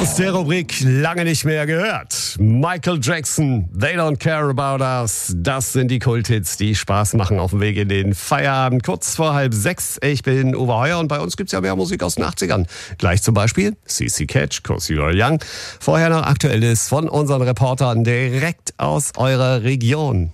Aus der Rubrik lange nicht mehr gehört. Michael Jackson, They Don't Care About Us. Das sind die Kulthits, die Spaß machen auf dem Weg in den Feierabend. Kurz vor 5:30. Ich bin Uwe Heuer und bei uns gibt's ja mehr Musik aus den 80ern. Gleich zum Beispiel CC Catch, Cause You're Young. Vorher noch Aktuelles von unseren Reportern direkt aus eurer Region.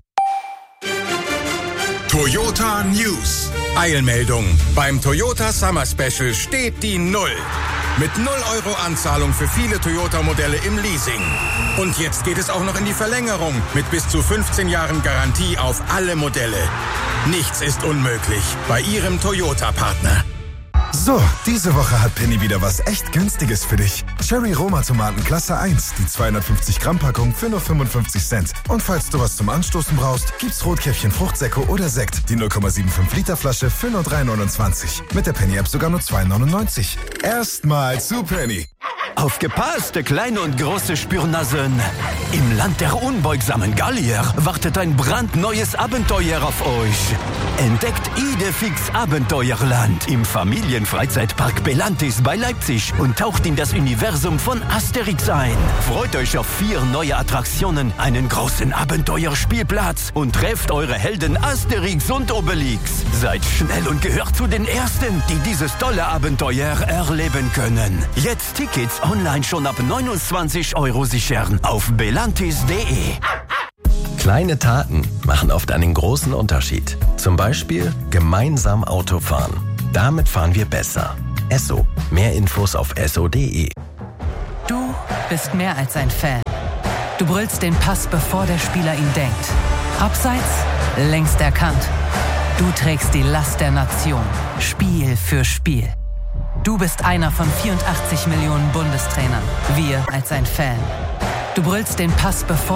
Toyota News. Eilmeldung. Beim Toyota Summer Special steht die Null. Mit 0 Euro Anzahlung für viele Toyota-Modelle im Leasing. Und jetzt geht es auch noch in die Verlängerung mit bis zu 15 Jahren Garantie auf alle Modelle. Nichts ist unmöglich bei Ihrem Toyota-Partner. So, diese Woche hat Penny wieder was echt Günstiges für dich. Cherry Roma Tomaten Klasse 1, die 250 Gramm Packung für nur 55 Cent. Und falls du was zum Anstoßen brauchst, gibt's Rotkäppchen Fruchtsäcke oder Sekt, die 0,75 Liter Flasche für nur 3,29. Mit der Penny App sogar nur 2,99. Erstmal zu Penny. Aufgepasst, kleine und große Spürnasen. Im Land der unbeugsamen Gallier wartet ein brandneues Abenteuer auf euch. Entdeckt Idefix Abenteuerland im Familienfreizeitpark Belantis bei Leipzig und taucht in das Universum von Asterix ein. Freut euch auf 4 neue Attraktionen, einen großen Abenteuerspielplatz und trefft eure Helden Asterix und Obelix. Seid schnell und gehört zu den Ersten, die dieses tolle Abenteuer erleben können. Jetzt Tickets online schon ab 29 Euro sichern auf belantis.de. Kleine Taten machen oft einen großen Unterschied. Zum Beispiel gemeinsam Auto fahren. Damit fahren wir besser. Esso. Mehr Infos auf esso.de. Du bist mehr als ein Fan. Du brüllst den Pass, bevor der Spieler ihn denkt. Abseits, längst erkannt. Du trägst die Last der Nation. Spiel für Spiel. Du bist einer von 84 Millionen Bundestrainern. Wir als ein Fan. Du brüllst den Pass, bevor